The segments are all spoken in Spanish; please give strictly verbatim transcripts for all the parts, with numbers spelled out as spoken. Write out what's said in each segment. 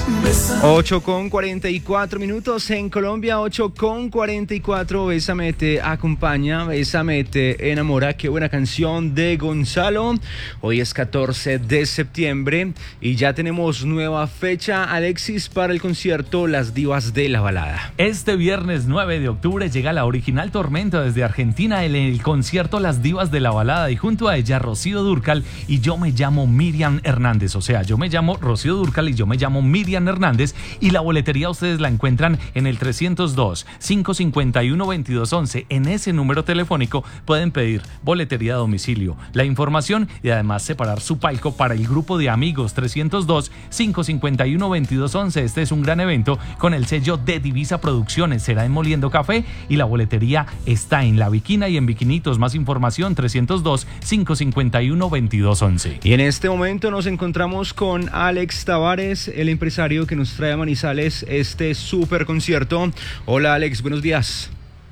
ocho con cuarenta y cuatro minutos en Colombia, ocho con cuarenta y cuatro. Bésame te acompaña, Bésame te enamora. Qué buena canción de Gonzalo. Hoy es catorce de septiembre y ya tenemos nueva fecha, Alexis, para el concierto Las Divas de la Balada. Este viernes nueve de octubre llega la original Tormenta desde Argentina en el concierto Las Divas de la Balada y junto a ella Rocío Dúrcal y yo me llamo Miriam Hernández. O sea, yo me llamo Rocío Dúrcal y yo me llamo Miriam Hernández. Y la boletería ustedes la encuentran en el trescientos dos, cinco cincuenta y uno, veintidós once. En ese número telefónico pueden pedir boletería a domicilio, la información y además separar su palco para el grupo de amigos. Trescientos dos, cinco cincuenta y uno, veintidós once. Este es un gran evento con el sello de Divisa Producciones. Será en Moliendo Café y la boletería está en La Viquina y en Viquinitos. Más información trescientos dos, cinco cincuenta y uno, veintidós once. Y en este momento nos encontramos con Alex Tavares, el empresario que nos trae a Manizales este super concierto. Hola Alex, buenos días.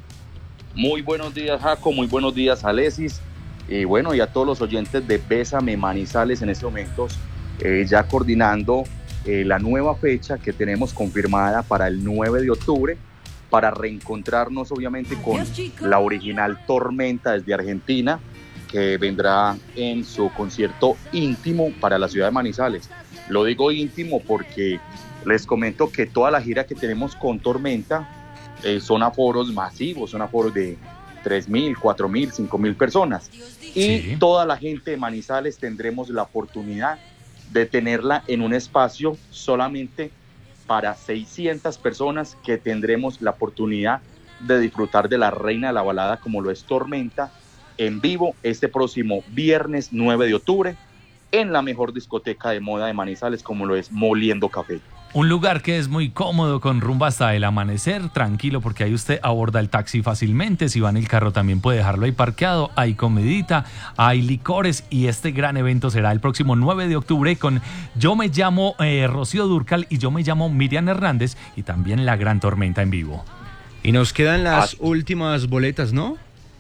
Muy buenos días, Jaco, muy buenos días, Alexis. Y bueno, y a todos los oyentes de Bésame Manizales en estos momentos, eh, ya coordinando eh, la nueva fecha que tenemos confirmada para el nueve de octubre, para reencontrarnos obviamente con la original Tormenta desde Argentina, que vendrá en su concierto íntimo para la ciudad de Manizales. Lo digo íntimo porque les comento que toda la gira que tenemos con Tormenta eh, son aforos masivos, son aforos de tres mil, cuatro mil, cinco mil personas. Y sí, toda la gente de Manizales tendremos la oportunidad de tenerla en un espacio solamente para seiscientas personas, que tendremos la oportunidad de disfrutar de la reina de la balada como lo es Tormenta en vivo este próximo viernes nueve de octubre en la mejor discoteca de moda de Manizales como lo es Moliendo Café. Un lugar que es muy cómodo, con rumba hasta el amanecer, tranquilo, porque ahí usted aborda el taxi fácilmente. Si va en el carro también puede dejarlo ahí parqueado. Hay comidita, hay licores y este gran evento será el próximo nueve de octubre con Yo me llamo eh, Rocío Dúrcal y yo me llamo Miriam Hernández y también la gran Tormenta en vivo. Y nos quedan las ah. últimas boletas, ¿no?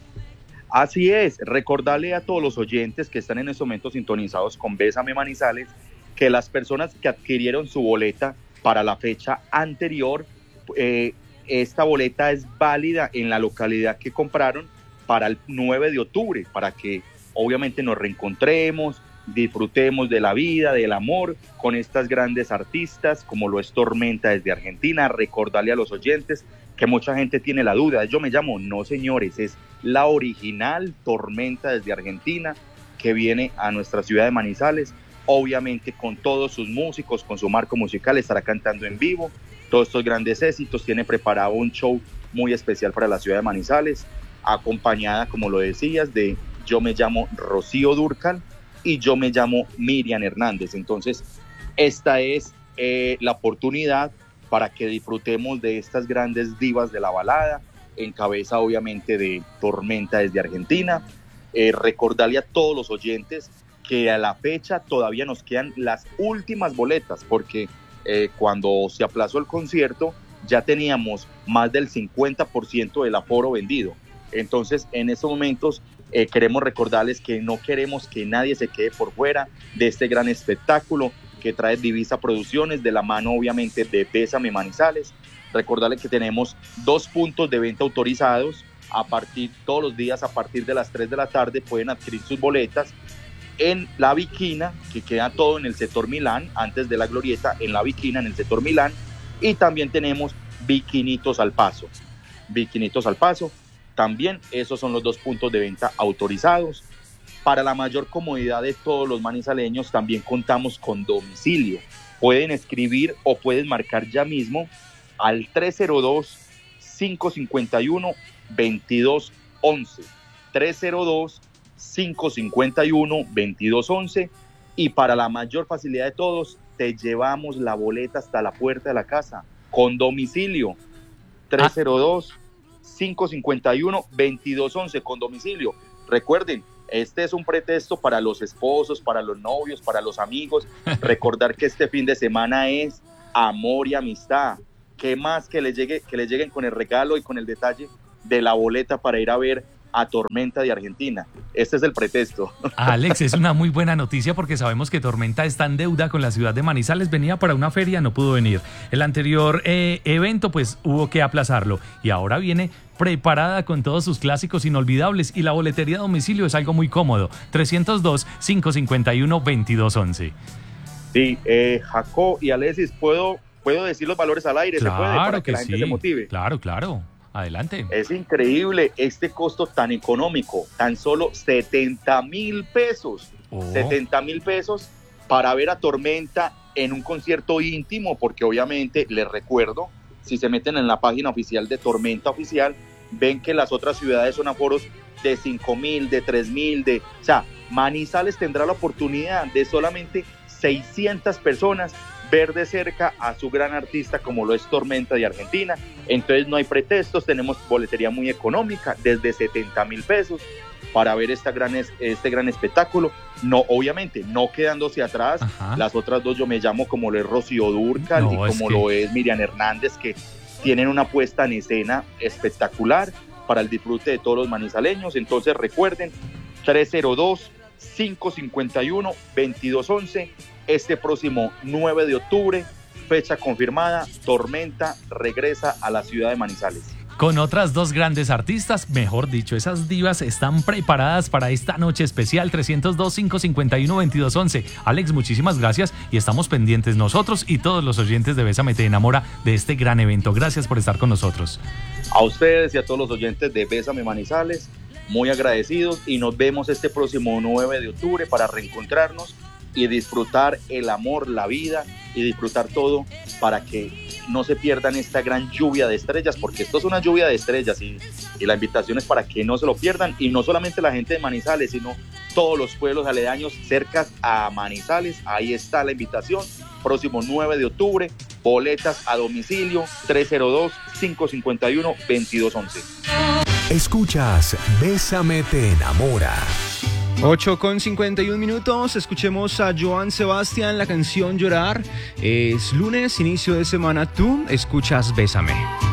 Así es, recordarle a todos los oyentes que están en estos momentos sintonizados con Bésame Manizales que las personas que adquirieron su boleta para la fecha anterior, eh, esta boleta es válida en la localidad que compraron para el nueve de octubre, para que obviamente nos reencontremos, disfrutemos de la vida, del amor, con estas grandes artistas como lo es Tormenta desde Argentina. Recordarle a los oyentes que mucha gente tiene la duda, yo me llamo, no señores, es la original Tormenta desde Argentina que viene a nuestra ciudad de Manizales. Obviamente con todos sus músicos, con su marco musical, estará cantando en vivo todos estos grandes éxitos. Tiene preparado un show muy especial para la ciudad de Manizales, acompañada, como lo decías, de Yo me llamo Rocío Dúrcal y Yo me llamo Miriam Hernández. Entonces, esta es eh, la oportunidad para que disfrutemos de estas grandes divas de la balada, en cabeza obviamente de Tormenta desde Argentina. Eh, recordarle a todos los oyentes que a la fecha todavía nos quedan las últimas boletas, porque eh, cuando se aplazó el concierto ya teníamos más del cincuenta por ciento del aforo vendido. Entonces en estos momentos eh, queremos recordarles que no queremos que nadie se quede por fuera de este gran espectáculo que trae Divisa Producciones, de la mano obviamente de Bésame Manizales. Recordarles que tenemos dos puntos de venta autorizados. A partir, todos los días a partir de las tres de la tarde pueden adquirir sus boletas en La Viquina, que queda todo en el sector Milán, antes de la glorieta, en La Viquina, en el sector Milán. Y también tenemos Viquinitos al Paso. Viquinitos al Paso, también esos son los dos puntos de venta autorizados. Para la mayor comodidad de todos los manizaleños, también contamos con domicilio. Pueden escribir o pueden marcar ya mismo al tres cero dos, cinco cinco uno, veintidós once. tres cero dos, cinco cinco uno, veintidós once. Y para la mayor facilidad de todos, te llevamos la boleta hasta la puerta de la casa con domicilio. tres cero dos, cinco cinco uno, veintidós once con domicilio. Recuerden, este es un pretexto para los esposos, para los novios, para los amigos. Recordar que este fin de semana es amor y amistad. ¿Qué más que les llegue, que les lleguen con el regalo y con el detalle de la boleta para ir a ver a Tormenta de Argentina. Este es el pretexto. Alex, es una muy buena noticia porque sabemos que Tormenta está en deuda con la ciudad de Manizales. Venía para una feria, no pudo venir. El anterior eh, evento, pues hubo que aplazarlo. Y ahora viene preparada con todos sus clásicos inolvidables. Y la boletería a domicilio es algo muy cómodo. trescientos dos, quinientos cincuenta y uno, veintidós once. Sí, eh, Jaco y Alexis, ¿puedo, ¿puedo decir los valores al aire? Claro, ¿se puede? Para que, que la gente sí. se motive. Claro, claro. Adelante. Es increíble este costo tan económico, tan solo setenta mil pesos, Oh. setenta mil pesos para ver a Tormenta en un concierto íntimo, porque obviamente les recuerdo, si se meten en la página oficial de Tormenta Oficial, ven que las otras ciudades son aforos de cinco mil, de tres mil, de, o sea, Manizales tendrá la oportunidad de solamente seiscientas personas ver de cerca a su gran artista como lo es Tormenta de Argentina. Entonces no hay pretextos, tenemos boletería muy económica, desde setenta mil pesos para ver esta gran, este gran espectáculo. No, obviamente, no quedándose atrás. Ajá. Las otras dos, Yo Me Llamo, como lo es Rocío Dúrcal no, y como que... lo es Miriam Hernández, que tienen una puesta en escena espectacular para el disfrute de todos los manizaleños. Entonces recuerden, trescientos dos, quinientos cincuenta y uno, veintidós once, este próximo nueve de octubre, fecha confirmada, Tormenta regresa a la ciudad de Manizales. Con otras dos grandes artistas, mejor dicho, esas divas están preparadas para esta noche especial. Trescientos dos, quinientos cincuenta y uno, veintidós once. Alex, muchísimas gracias y estamos pendientes nosotros y todos los oyentes de Bésame Te Enamora de este gran evento. Gracias por estar con nosotros. A ustedes y a todos los oyentes de Bésame Manizales, muy agradecidos, y nos vemos este próximo nueve de octubre para reencontrarnos y disfrutar el amor, la vida y disfrutar todo para que no se pierdan esta gran lluvia de estrellas, porque esto es una lluvia de estrellas y, y la invitación es para que no se lo pierdan, y no solamente la gente de Manizales, sino todos los pueblos aledaños cercas a Manizales. Ahí está la invitación, próximo nueve de octubre, boletas a domicilio, trescientos dos, quinientos cincuenta y uno, veintidós once. Escuchas Bésame Te Enamora. ocho con cincuenta y un minutos, escuchemos a Joan Sebastián, la canción Llorar. Es lunes, inicio de semana, tú escuchas Bésame.